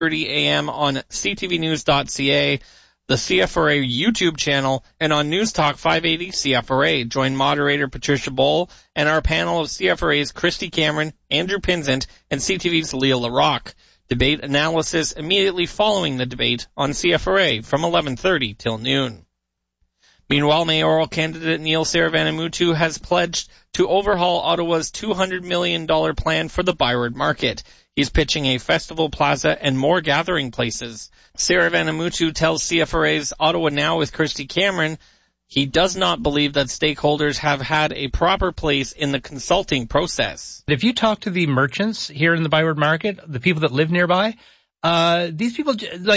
6:30 a.m. on ctvnews.ca, the CFRA YouTube channel, and on News Talk 580 CFRA. Join moderator Patricia Boll and our panel of CFRA's Christy Cameron, Andrew Pinzant, and CTV's Leah LaRocque. Debate analysis immediately following the debate on CFRA from 11:30 till noon. Meanwhile, mayoral candidate Neil Saravanamuthu has pledged to overhaul Ottawa's $200 million plan for the Byward Market. He's pitching a festival plaza and more gathering places. Saravanamuthu tells CFRA's Ottawa Now with Christy Cameron he does not believe that stakeholders have had a proper place in the consulting process. If you talk to the merchants here in the Byward Market, the people that live nearby, these people,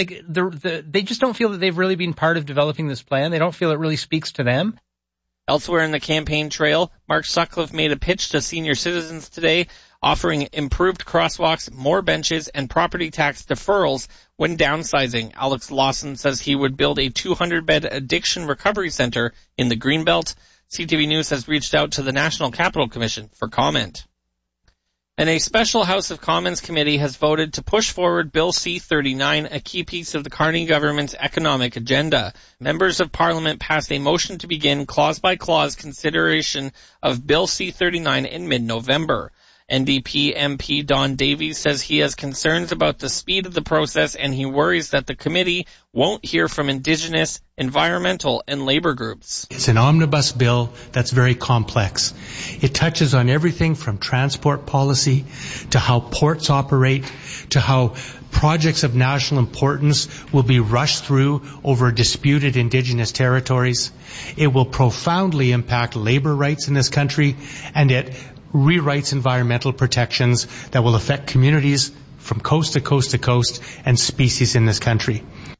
they just don't feel that they've really been part of developing this plan. They don't feel it really speaks to them. Elsewhere in the campaign trail, Mark Sutcliffe made a pitch to senior citizens today, offering improved crosswalks, more benches, and property tax deferrals when downsizing. Alex Lawson says he would build a 200-bed addiction recovery center in the Greenbelt. CTV News has reached out to the National Capital Commission for comment. And a special House of Commons committee has voted to push forward Bill C-39, a key piece of the Carney government's economic agenda. Members of Parliament passed a motion to begin clause-by-clause consideration of Bill C-39 in mid-November. NDP MP Don Davies says he has concerns about the speed of the process and he worries that the committee won't hear from Indigenous, environmental, and labor groups. It's an omnibus bill that's very complex. It touches on everything from transport policy to how ports operate to how projects of national importance will be rushed through over disputed Indigenous territories. It will profoundly impact labor rights in this country, and it rewrites environmental protections that will affect communities from coast to coast to coast and species in this country.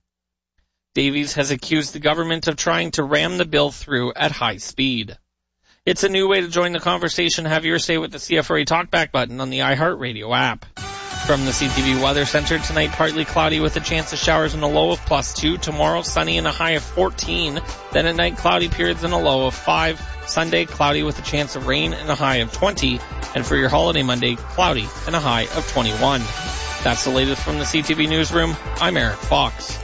Davies has accused the government of trying to ram the bill through at high speed. It's a new way to join the conversation. Have your say with the CFRA Talkback button on the iHeartRadio app. From the CTV Weather Center, tonight partly cloudy with a chance of showers and a low of +2. Tomorrow, sunny and a high of 14. Then at night, cloudy periods and a low of 5. Sunday, cloudy with a chance of rain and a high of 20. And for your holiday Monday, cloudy and a high of 21. That's the latest from the CTV Newsroom. I'm Eric Fox.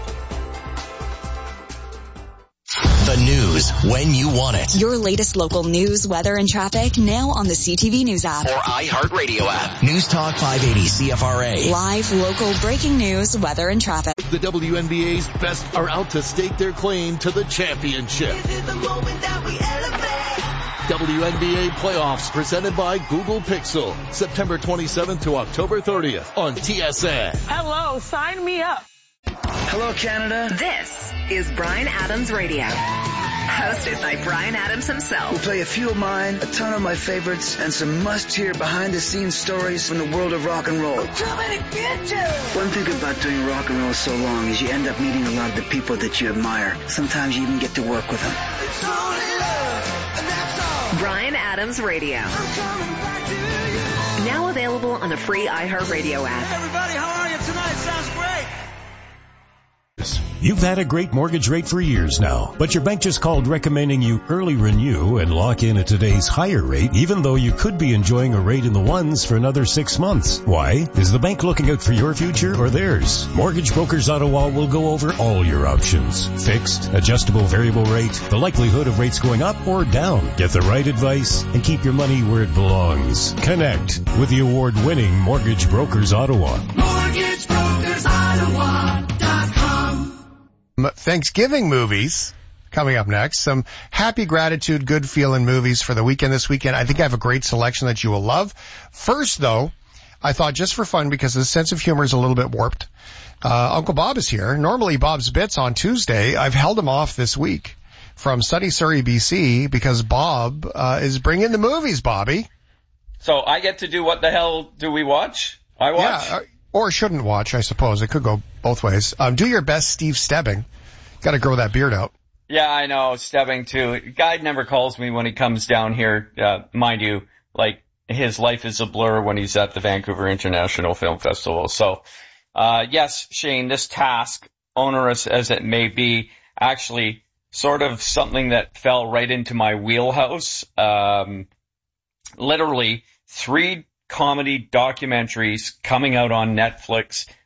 The news when you want it. Your latest local news, weather, and traffic now on the CTV News app. Or iHeartRadio app. News Talk 580 CFRA. Live, local, breaking news, weather, and traffic. The WNBA's best are out to stake their claim to the championship. This is the moment that we elevate. WNBA playoffs presented by Google Pixel. September 27th to October 30th on TSN. Hello, sign me up. Hello, Canada. This is Bryan Adams Radio. Hosted by Bryan Adams himself. We'll play a few of mine, a ton of my favorites, and some must-hear behind-the-scenes stories from the world of rock and roll. I'm coming to get you. One thing about doing rock and roll so long is you end up meeting a lot of the people that you admire. Sometimes you even get to work with them. It's only love, and that's all. Bryan Adams Radio. I'm coming back to you. Now available on the free iHeartRadio app. Hey, everybody, how are you tonight? Sounds great. You've had a great mortgage rate for years now, but your bank just called recommending you early renew and lock in at today's higher rate, even though you could be enjoying a rate in the ones for another 6 months. Why? Is the bank looking out for your future or theirs? Mortgage Brokers Ottawa will go over all your options. Fixed, adjustable variable rate, the likelihood of rates going up or down. Get the right advice and keep your money where it belongs. Connect with the award-winning Mortgage Brokers Ottawa. MortgageBrokersOttawa.com. Thanksgiving movies coming up next. Some happy, gratitude, good feeling movies for the weekend this weekend. I think I have a great selection that you will love. First, though, I thought just for fun, because the sense of humor is a little bit warped, Uncle Bob is here. Normally Bob's Bits on Tuesday. I've held him off this week from sunny Surrey, BC, because Bob is bringing the movies, Bobby. So I get to do what the hell do we watch? I watch? Yeah, or shouldn't watch, I suppose. It could go both ways. Do your best Steve Stebbing. Got to grow that beard out. Yeah, I know. Stebbing, too. Guy never calls me when he comes down here. Mind you, like, his life is a blur when he's at the Vancouver International Film Festival. So, yes, Shane, this task, onerous as it may be, actually sort of something that fell right into my wheelhouse. Literally 3 comedy documentaries coming out on Netflix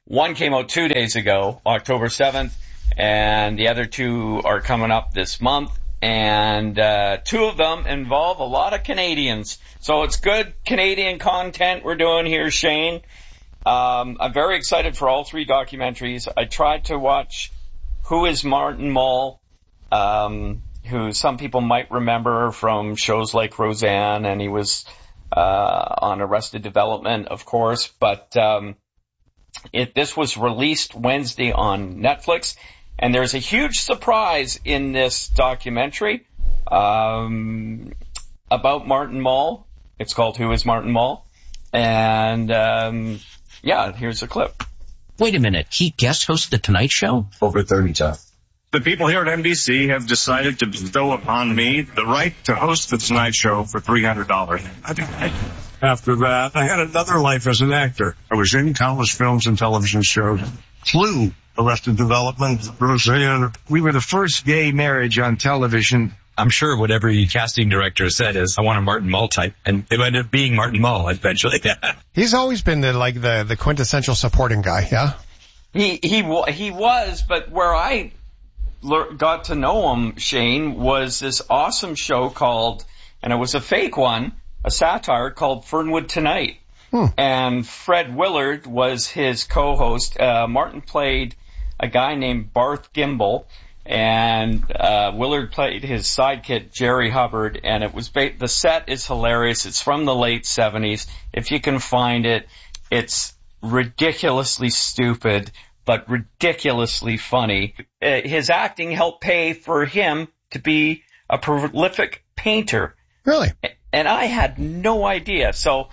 One came out 2 days ago, October 7th, and the other two are coming up this month. And two of them involve a lot of Canadians. So it's good Canadian content we're doing here, Shane. I'm very excited for all three documentaries. I tried to watch Who is Martin Mull, who some people might remember from shows like Roseanne, and he was on Arrested Development, of course. But this was released Wednesday on Netflix. And there's a huge surprise in this documentary about Martin Mull. It's called Who is Martin Mull? And, here's a clip. Wait a minute. He guest hosted The Tonight Show? Over 30 times. The people here at NBC have decided to bestow upon me the right to host The Tonight Show for $300. After that, I had another life as an actor. I was in countless films and television shows. Clue, Arrested Development, Roseanne. We were the first gay marriage on television. I'm sure what every casting director said is, I want a Martin Mull type. And it ended up being Martin Mull eventually. He's always been the quintessential supporting guy, yeah? He was, but where I got to know him, Shane, was this awesome show called, and it was a fake one, a satire called Fernwood Tonight. And Fred Willard was his co-host. Martin played a guy named Barth Gimbel, and Willard played his sidekick, Jerry Hubbard, and it was the set is hilarious. It's from the late 70s. If you can find it, it's ridiculously stupid, but ridiculously funny. His acting helped pay for him to be a prolific painter. Really? And I had no idea. So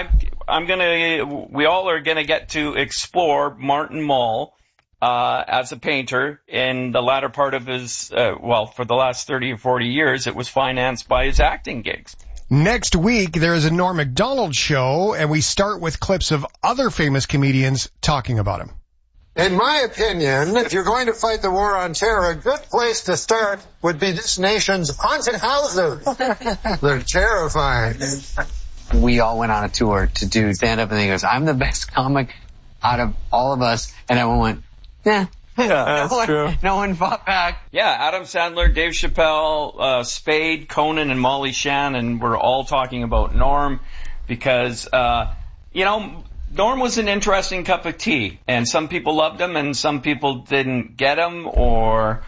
we all are gonna get to explore Martin Mull, as a painter in the latter part of his, for the last 30 or 40 years, it was financed by his acting gigs. Next week, there is a Norm Macdonald show, and we start with clips of other famous comedians talking about him. In my opinion, if you're going to fight the war on terror, a good place to start would be this nation's haunted houses. They're terrifying. We all went on a tour to do stand-up, and he goes, I'm the best comic out of all of us. And everyone went, yeah, that's true. No one fought back. Yeah, Adam Sandler, Dave Chappelle, Spade, Conan, and Molly Shannon were all talking about Norm because, Norm was an interesting cup of tea, and some people loved him and some people didn't get him, or,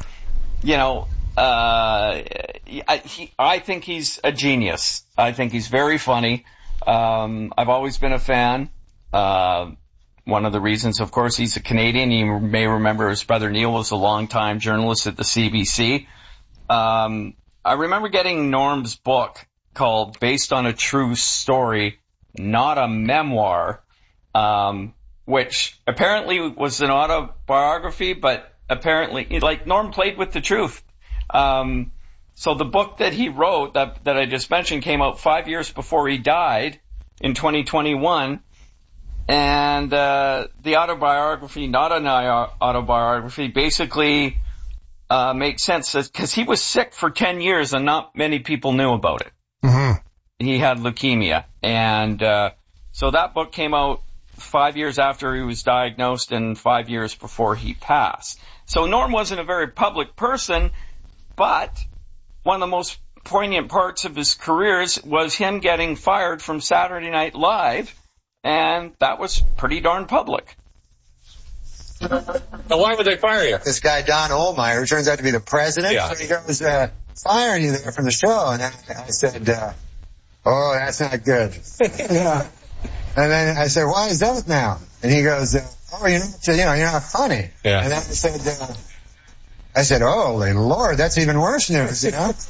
I think he's a genius. I think he's very funny. I've always been a fan. One of the reasons, of course, he's a Canadian. You may remember his brother Neil was a longtime journalist at the CBC. I remember getting Norm's book called Based on a True Story, Not a Memoir, which apparently was an autobiography, but apparently, Norm played with the truth. So the book that he wrote, that I just mentioned, came out 5 years before he died in 2021. And the autobiography, not an autobiography, basically makes sense because he was sick for 10 years and not many people knew about it. Mm-hmm. He had leukemia. And so that book came out 5 years after he was diagnosed and 5 years before he passed. So Norm wasn't a very public person, but one of the most poignant parts of his careers was him getting fired from Saturday Night Live. And that was pretty darn public. Now, why would they fire you? This guy, Don Ohlmeyer, turns out to be the president. Yeah. So he goes, firing you there from the show. And I said, that's not good. Yeah. And then I said, why is that now? And he goes, you're not funny. Yeah. And then I said, holy Lord, that's even worse news,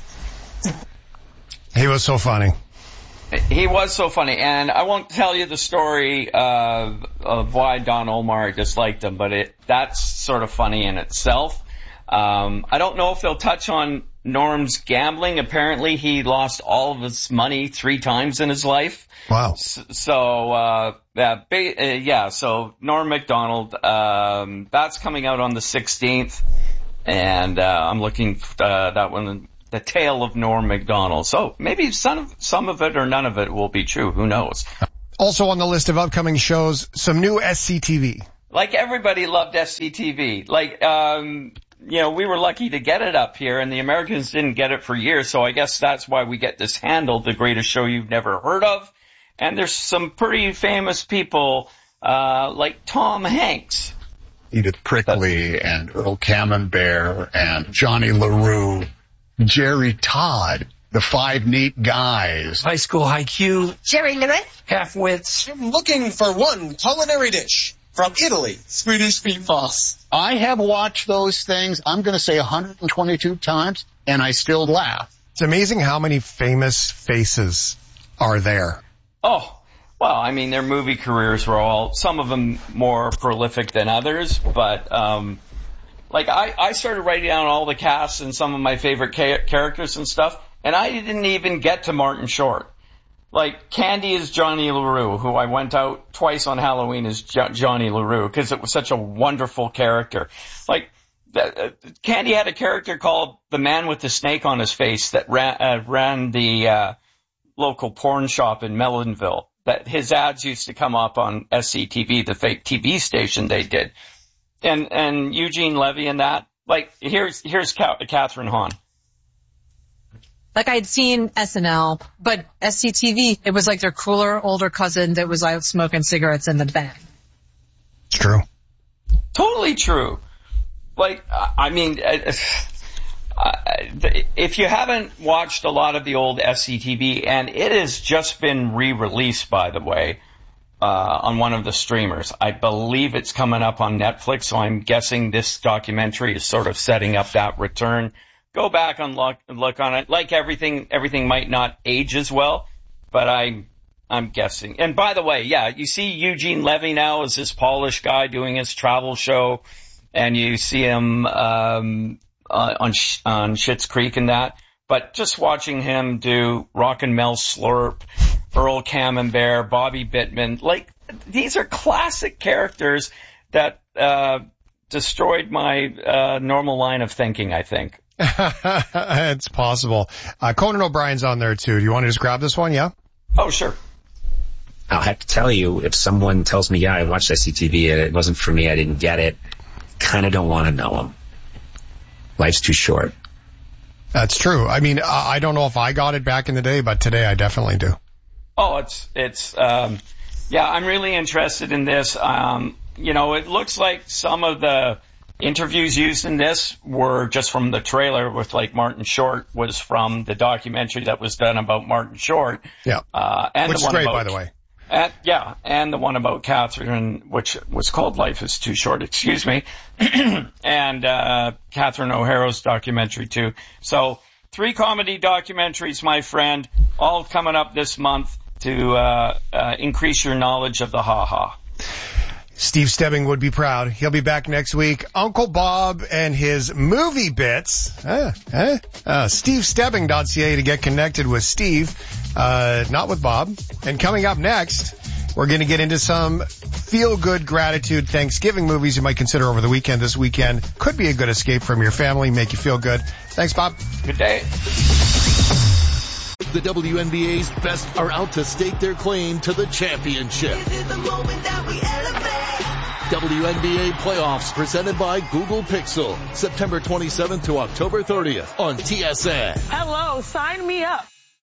He was so funny. He was so funny, and I won't tell you the story of why Don Ohlmeyer disliked him, but that's sort of funny in itself. I don't know if they'll touch on Norm's gambling. Apparently, he lost all of his money 3 times in his life. Wow. So Norm Macdonald, that's coming out on the 16th, and I'm looking for that one. The Tale of Norm Macdonald. So maybe some of it or none of it will be true. Who knows? Also on the list of upcoming shows, some new SCTV. like everybody loved SCTV. Like, we were lucky to get it up here, and the Americans didn't get it for years, so I guess that's why we get this handle, the greatest show you've never heard of. And there's some pretty famous people, like Tom Hanks. Edith Prickley and Earl Camembert and Johnny LaRue, Jerry Todd, the Five Neat Guys. High School IQ. Jerry Lewis. Half-wits. I'm looking for one culinary dish from Italy. Swedish meatballs. I have watched those things, I'm going to say 122 times, and I still laugh. It's amazing how many famous faces are there. Oh, well, I mean, their movie careers were some of them more prolific than others, but, I started writing down all the casts and some of my favorite characters and stuff, and I didn't even get to Martin Short. Like, Candy is Johnny LaRue, who I went out twice on Halloween as Johnny LaRue, because it was such a wonderful character. Like, Candy had a character called the Man with the Snake on his face that ran the, local porn shop in Melonville. That his ads used to come up on SCTV, the fake TV station they did. And Eugene Levy and that. Like, here's Catherine Hahn. Like, I'd seen SNL, but SCTV, it was like their cooler, older cousin that was out smoking cigarettes in the back. It's true. Totally true. Like, I mean, if you haven't watched a lot of the old SCTV, and it has just been re-released, by the way, on one of the streamers. I believe it's coming up on Netflix, so I'm guessing this documentary is sort of setting up that return. Go back and look on it. Like everything might not age as well, but I'm guessing. And by the way, yeah, you see Eugene Levy now as this Polish guy doing his travel show, and you see him on Schitt's Creek and that. But just watching him do Rockin' Mel Slurp, Earl Camembert, Bobby Bittman, like, these are classic characters that destroyed my normal line of thinking, I think. It's possible. Conan O'Brien's on there too. Do you want to just grab this one? Yeah? Oh, sure. I'll have to tell you, if someone tells me, yeah, I watched SCTV and it wasn't for me, I didn't get it, kind of don't want to know them. Life's too short. That's true. I mean, I don't know if I got it back in the day, but today I definitely do. Oh, yeah, I'm really interested in this. It looks like some of the interviews used in this were just from the trailer with, like, Martin Short was from the documentary that was done about Martin Short. Yeah. And which the is one great, about, by the way. And the one about Catherine, which was called Life is Too Short, excuse me. And Catherine O'Hara's documentary, too. So 3 comedy documentaries, my friend, all coming up this month to increase your knowledge of the ha-ha. Steve Stebbing would be proud. He'll be back next week. Uncle Bob and his movie bits. SteveStebbing.ca to get connected with Steve, not with Bob. And coming up next, we're going to get into some feel-good gratitude Thanksgiving movies you might consider over the weekend. This weekend could be a good escape from your family, make you feel good. Thanks, Bob. Good day. The WNBA's best are out to stake their claim to the championship. This is the moment that we elevate. WNBA playoffs presented by Google Pixel. September 27th to October 30th on TSN. Hello, sign me up.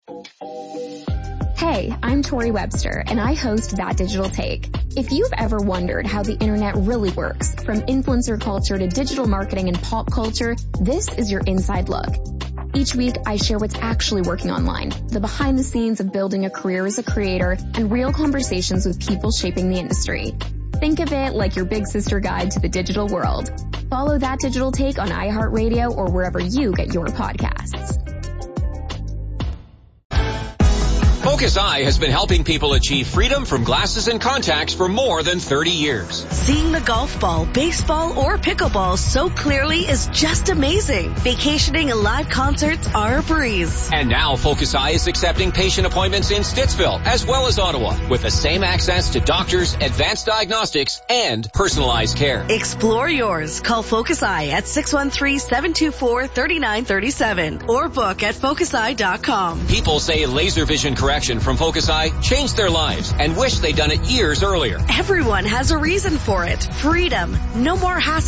Hey, I'm Tori Webster, and I host That Digital Take. If you've ever wondered how the internet really works, from influencer culture to digital marketing and pop culture, this is your inside look. Each week, I share what's actually working online, the behind the scenes of building a career as a creator, and real conversations with people shaping the industry. Think of it like your big sister guide to the digital world. Follow That Digital Take on iHeartRadio or wherever you get your podcasts. Focus Eye has been helping people achieve freedom from glasses and contacts for more than 30 years. Seeing the golf ball, baseball, or pickleball so clearly is just amazing. Vacationing and live concerts are a breeze. And now Focus Eye is accepting patient appointments in Stittsville as well as Ottawa with the same access to doctors, advanced diagnostics, and personalized care. Explore yours. Call Focus Eye at 613-724-3937 or book at focuseye.com. People say laser vision correction correction from Focus Eye changed their lives and wish they'd done it years earlier. Everyone has a reason for it. Freedom. No more hassle.